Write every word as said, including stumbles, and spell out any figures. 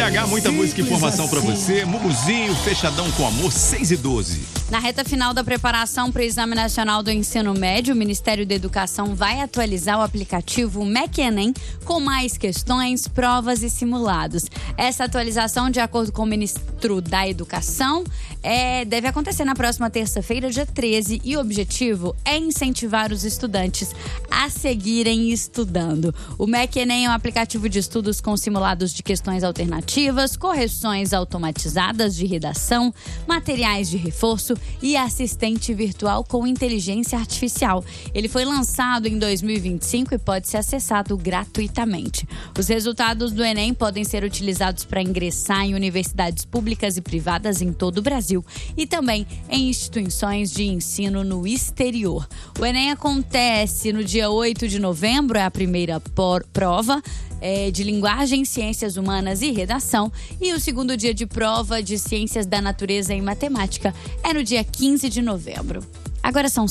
H, muita música e informação pra você. Mumuzinho, fechadão com amor, seis e doze. Na reta final da preparação para o Exame Nacional do Ensino Médio, o Ministério da Educação vai atualizar o aplicativo MEC-ENEM com mais questões, provas e simulados. Essa atualização, de acordo com o ministro da Educação, é, deve acontecer na próxima terça-feira, dia treze, e o objetivo é incentivar os estudantes a seguirem estudando. O MEC-ENEM é um aplicativo de estudos com simulados de questões alternativas, correções automatizadas de redação, materiais de reforço e assistente virtual com inteligência artificial. Ele foi lançado em dois mil e vinte e cinco e pode ser acessado gratuitamente. Os resultados do Enem podem ser utilizados para ingressar em universidades públicas e privadas em todo o Brasil e também em instituições de ensino no exterior. O Enem acontece no dia oito de novembro, é a primeira por- prova É, de linguagem, ciências humanas e redação, e o segundo dia de prova de ciências da natureza e matemática é no dia quinze de novembro. Agora são